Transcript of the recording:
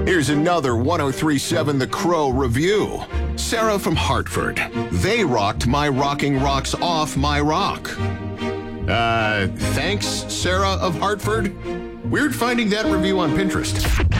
Here's another 1037 The Crow review. Sarah from Hartford. They rocked my rocking rocks off my rock. Thanks, Sarah of Hartford. Weird finding that review on Pinterest.